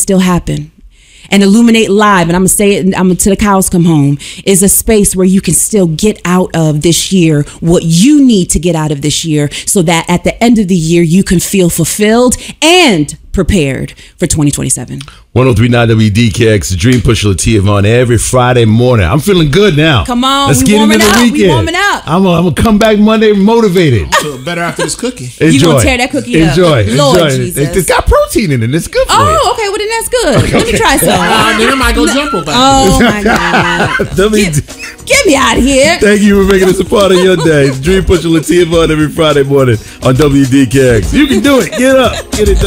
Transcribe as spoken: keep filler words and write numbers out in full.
still happen. And Illuminate Live, and I'm gonna say it, I'm until the cows come home, is a space where you can still get out of this year what you need to get out of this year, so that at the end of the year you can feel fulfilled and prepared for twenty twenty-seven. one oh three point nine W D K X, the Dream Pusher Latia Vaughn, every Friday morning. I'm feeling good now. Come on, let's we get warming into the up. weekend. We warming up. I'm gonna come back Monday motivated. I feel better after this cookie. Enjoy. You gonna tear that cookie Enjoy. up? Lord Enjoy. Jesus. It, it's got protein in it. It's good for you. Oh, okay. Well, then that's good. Let me try some. Uh, then I might go jump over. Oh my God. Let me- Get, get me out of here. Thank you for making us a part of your day. Dream Pusher Latia Vaughn every Friday morning on W D K X. You can do it. Get up. Get it done.